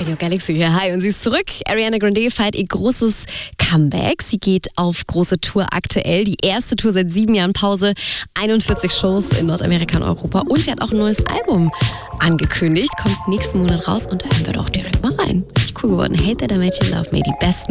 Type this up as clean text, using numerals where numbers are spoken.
Radio Galaxy hier. Hi, und sie ist zurück. Ariana Grande feiert ihr großes Comeback. Sie geht auf große Tour aktuell. Die erste Tour seit 7 Jahren Pause. 41 Shows in Nordamerika und Europa. Und sie hat auch ein neues Album angekündigt. Kommt nächsten Monat raus und da hören wir doch direkt mal rein. Richtig cool geworden. Hate That I Made You Love Me. Die besten